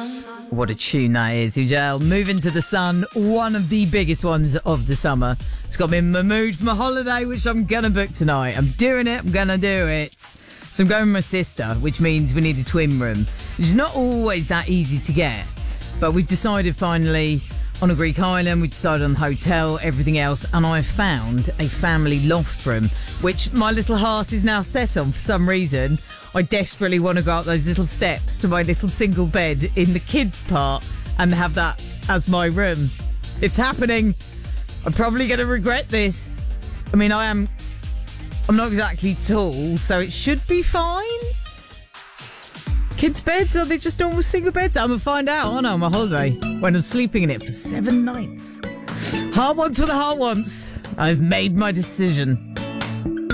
What a tune that is, Ujel. Moving to the Sun, one of the biggest ones of the summer. It's got me in the mood for my holiday, which I'm going to book tonight. I'm doing it, I'm going to do it. So I'm going with my sister, which means we need a twin room, which is not always that easy to get. But we've decided finally on a Greek island, we decided on the hotel, everything else, and I found a family loft room, which my little heart is now set on for some reason. I desperately want to go up those little steps to my little single bed in the kids' part and have that as my room. It's happening. I'm probably going to regret this. I mean, I'm not exactly tall, so it should be fine. Kids' beds, are they just normal single beds? I'm going to find out, aren't I, on my holiday, when I'm sleeping in it for 7 nights. Heart wants what the heart wants. I've made my decision.